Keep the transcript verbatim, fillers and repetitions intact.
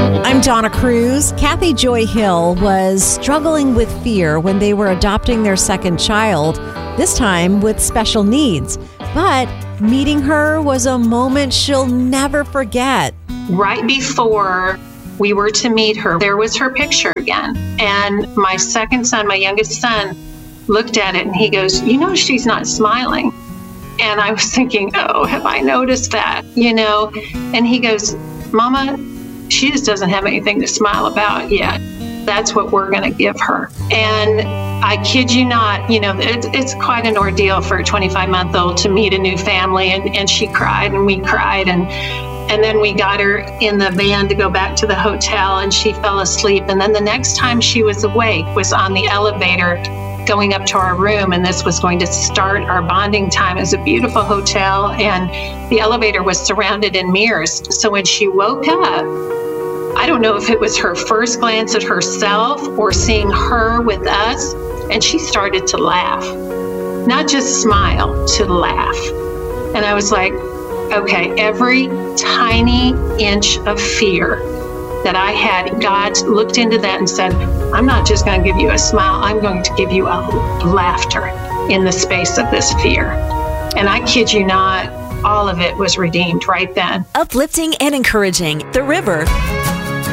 I'm Donna Cruz. Kathy Joy Hill was struggling with fear when they were adopting their second child, this time with special needs. But meeting her was a moment she'll never forget. Right before we were to meet her, there was her picture again. And my second son, my youngest son, looked at it and he goes, you know, she's not smiling. And I was thinking, oh, have I noticed that? You know, and he goes, Mama, she just doesn't have anything to smile about yet. That's what we're going to give her. And I kid you not, you know, it, it's quite an ordeal for a twenty-five-month-old to meet a new family. And, and she cried and we cried. And, and then we got her in the van to go back to the hotel and she fell asleep. And then the next time she was awake was on the elevator going up to our room, and this was going to start our bonding time. It was a beautiful hotel, and the elevator was surrounded in mirrors. So when she woke up, I don't know if it was her first glance at herself or seeing her with us, and she started to laugh. Not just smile, to laugh. And I was like, okay, every tiny inch of fear that I had, God looked into that and said, I'm not just going to give you a smile, I'm going to give you a laughter in the space of this fear. And I kid you not, all of it was redeemed right then. Uplifting and encouraging. The River.